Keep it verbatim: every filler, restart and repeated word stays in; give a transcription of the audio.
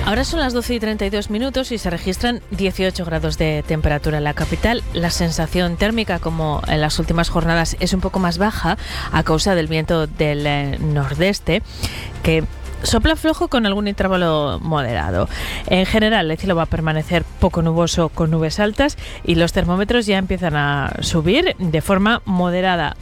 Ahora son las doce y treinta y dos minutos y se registran dieciocho grados de temperatura en la capital. La sensación térmica, como en las últimas jornadas, es un poco más baja a causa del viento del eh, nordeste, que sopla flojo con algún intervalo moderado. En general, el cielo va a permanecer poco nuboso con nubes altas y los termómetros ya empiezan a subir de forma moderada